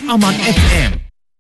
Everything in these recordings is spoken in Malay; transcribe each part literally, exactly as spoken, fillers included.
Aman F M.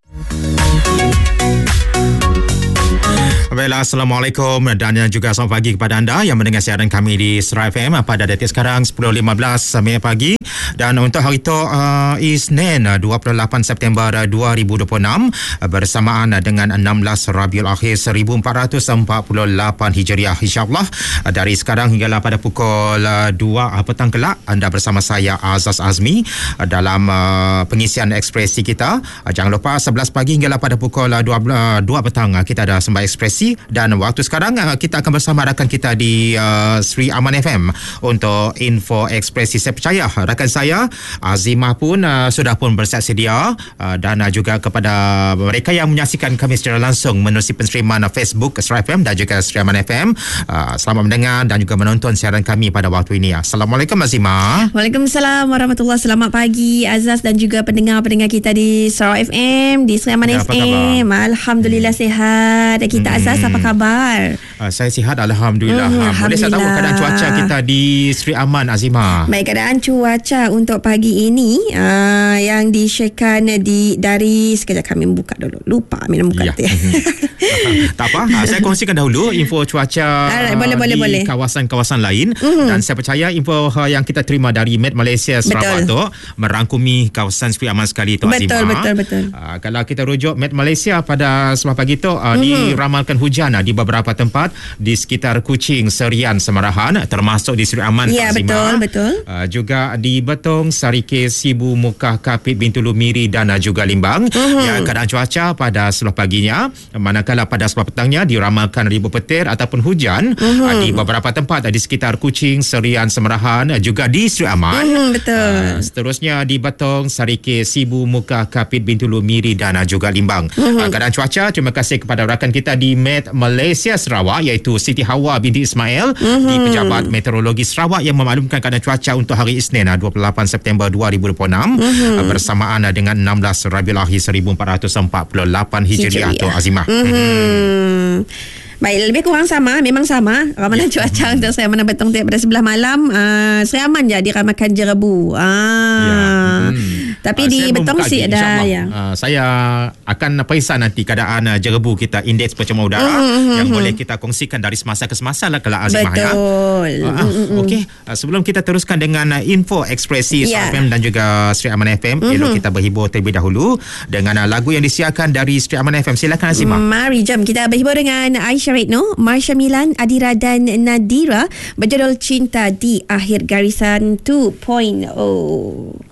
Baiklah, Assalamualaikum dan juga selamat pagi kepada anda yang mendengar siaran kami di Sera F M pada detik sekarang sepuluh lima belas minit pagi. Dan untuk hari itu uh, Isnin dua puluh lapan September dua ribu dua puluh enam bersamaan dengan enam belas Rabiul Akhir seribu empat ratus empat puluh lapan Hijriah. InsyaAllah dari sekarang hinggalah pada pukul dua petang kelak anda bersama saya Azaz Azmi dalam uh, pengisian ekspresi kita. Uh, jangan lupa sebelas pagi hinggalah pada pukul dua petang kita ada Sembah Ekspresi. Dan waktu sekarang kita akan bersama rakan kita di uh, Sri Aman F M untuk info ekspresi. Saya percaya rakan saya Azimah pun uh, sudah pun bersiap sedia uh, dan uh, juga kepada mereka yang menyaksikan kami secara langsung menerusi penstreaman uh, Facebook Sri F M dan juga Sri Aman F M. Uh, selamat mendengar dan juga menonton siaran kami pada waktu ini. Assalamualaikum Azimah. Waalaikumsalam warahmatullahi. Selamat pagi Azaz dan juga pendengar-pendengar kita di Sri F M, di Sri Aman ya, F M. Alhamdulillah hmm. sihat. Kita hmm. Azaz, apa khabar? Uh, saya sihat Alhamdulillah. Hmm, Boleh saya tahu keadaan cuaca kita di Sri Aman, Azimah? Baik, keadaan cuaca untuk pagi ini uh, yang disyairkan di dari sekejap kami buka dulu. Lupa minum buka ya. tu. uh, tak apa. Uh, saya kongsikan dahulu info cuaca Alright, boleh, uh, boleh, di boleh. kawasan-kawasan lain Mm-hmm. dan saya percaya info uh, yang kita terima dari Met Malaysia Sarawak tu merangkumi kawasan Sri Aman sekali tu, Azimah. Betul, betul, betul. Uh, kalau kita rujuk Met Malaysia pada semalam pagi tu uh, mm-hmm. diramalkan hujan uh, di beberapa tempat di sekitar Kuching, Serian, Semarahan termasuk di Sri Aman. Ya, betul, betul. Uh, juga di Betong, Sarikis, Sibu, Mukah, Kapit, Bintulu, Miri dan uh, juga Limbang. Uh-huh. Ya, keadaan cuaca pada sebelah paginya, manakala pada sebelah petangnya diramalkan ribu petir ataupun hujan uh-huh. uh, di beberapa tempat uh, di sekitar Kuching, Serian, Semarahan, uh, juga di Sri Aman. Uh-huh, betul. Uh, seterusnya di Betong, Sarikis, Sibu, Mukah, Kapit, Bintulu, Miri dan uh, juga Limbang. Uh-huh. Uh, keadaan cuaca, terima kasih kepada rakan kita di Met Malaysia Sarawak iaitu Siti Hawa binti Ismail uh-huh. di Pejabat Meteorologi Sarawak yang memaklumkan keadaan cuaca untuk hari Isnin dua puluh lapan September dua ribu dua puluh enam uh-huh. bersamaan dengan enam belas Rabiul Akhir seribu empat ratus empat puluh lapan Hijriah tu, Azimah. Uh-huh. Hmm. Baik, lebih kurang sama, memang sama ramalan ya. cuaca untuk Sri Aman Betong pada sebelah malam. uh, Sri Aman je diramalkan jerebu. ah. ya. hmm. Tapi uh, di Betong si ada ya. Uh, saya akan periksa nanti keadaan uh, jerebu kita, indeks pencemaran udara uh-huh. yang boleh kita kongsikan dari semasa ke semasa lah kalau Azimah. Betul. ya. uh, uh, Okey, uh, sebelum kita teruskan dengan uh, info ekspresi yeah. Sri F M dan juga Sri Aman F M, uh-huh. elok kita berhibur terlebih dahulu dengan uh, lagu yang disiarkan dari Sri Aman F M. Silakan Azimah. Mari, jom kita berhibur dengan Aisyah Retno, Marsha Milan, Adira dan Nadira berjudul Cinta di Akhir Garisan dua titik nol.